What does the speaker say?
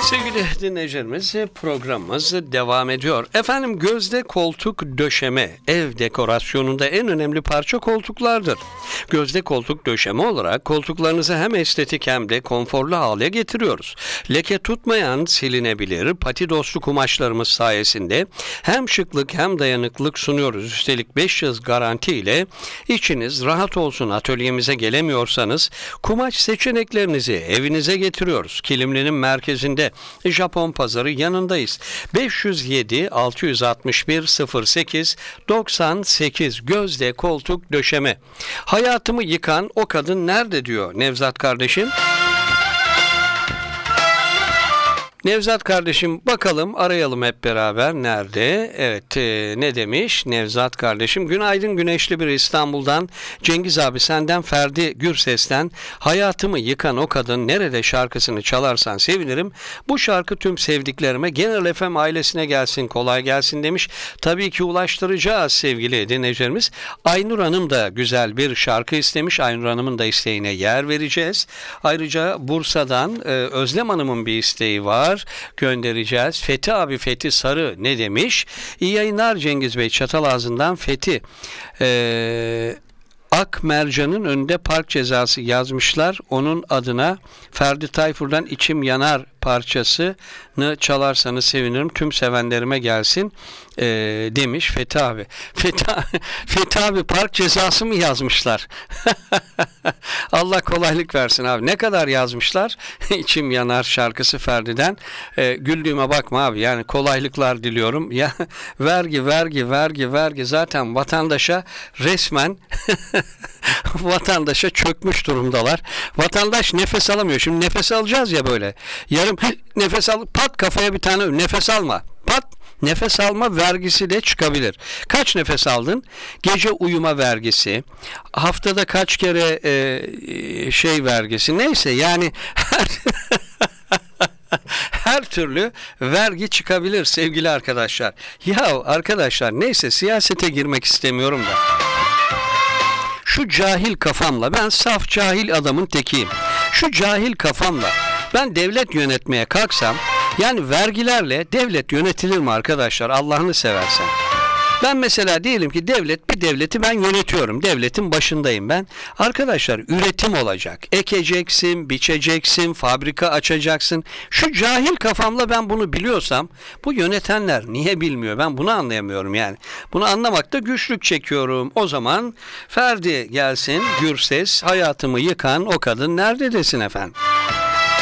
Sevgili dinleyicilerimiz, programımız devam ediyor. Efendim, gözde koltuk döşeme ev dekorasyonunda en önemli parça koltuklardır. Gözde koltuk döşeme olarak koltuklarınızı hem estetik hem de konforlu hale getiriyoruz. Leke tutmayan, silinebilir, pati dostu kumaşlarımız sayesinde hem şıklık hem dayanıklılık sunuyoruz. Üstelik 5 yıl garanti ile içiniz rahat olsun. Atölyemize gelemiyorsanız kumaş seçeneklerinizi evinize getiriyoruz. Kilimli'nin merkezinde, Japon Pazarı yanındayız. 507 661 08 98 gözde koltuk döşeme. Hayatımı yıkan o kadın nerede diyor Nevzat kardeşim. Nevzat kardeşim, bakalım, arayalım hep beraber. Nerede? Evet, ne demiş Nevzat kardeşim? Günaydın güneşli bir İstanbul'dan. Cengiz abi, senden Ferdi Gürses'ten hayatımı yıkan o kadın nerede şarkısını çalarsan sevinirim. Bu şarkı tüm sevdiklerime, Genel FM ailesine gelsin, kolay gelsin demiş. Tabii ki ulaştıracağız sevgili dinleyicilerimiz. Aynur Hanım da güzel bir şarkı istemiş. Aynur Hanım'ın da isteğine yer vereceğiz. Ayrıca Bursa'dan Özlem Hanım'ın bir isteği var. Göndereceğiz. Fethi abi, Fethi Sarı ne demiş? İyi yayınlar Cengiz Bey. Çatalazı'ndan Fethi. Ak mercanın önünde park cezası yazmışlar. Onun adına Ferdi Tayfur'dan İçim Yanar parçasını çalarsanız sevinirim. Tüm sevenlerime gelsin demiş Fethi abi. Fethi abi, park cezası mı yazmışlar? Allah kolaylık versin abi. Ne kadar yazmışlar? İçim Yanar şarkısı Ferdi'den. Güldüğüme bakma abi. Yani kolaylıklar diliyorum. Ya vergi zaten vatandaşa resmen vatandaşa çökmüş durumdalar. Vatandaş nefes alamıyor. Şimdi nefes alacağız ya böyle. Yarım nefes al, pat kafaya bir tane nefes alma. Pat nefes alma vergisi de çıkabilir. Kaç nefes aldın? Gece uyuma vergisi, haftada kaç kere vergisi, neyse yani her türlü vergi çıkabilir sevgili arkadaşlar. Ya arkadaşlar, neyse, siyasete girmek istemiyorum da. Şu cahil kafamla, ben saf cahil adamın tekiyim. Şu cahil kafamla ben devlet yönetmeye kalksam, yani vergilerle devlet yönetilir mi arkadaşlar, Allah'ını seversen? Ben mesela diyelim ki bir devleti ben yönetiyorum. Devletin başındayım ben. Arkadaşlar, üretim olacak. Ekeceksin, biçeceksin, fabrika açacaksın. Şu cahil kafamla ben bunu biliyorsam, bu yönetenler niye bilmiyor? Ben bunu anlayamıyorum yani. Bunu anlamakta güçlük çekiyorum. O zaman Ferdi gelsin, Gürses, hayatımı yıkan o kadın nerede desin efendim.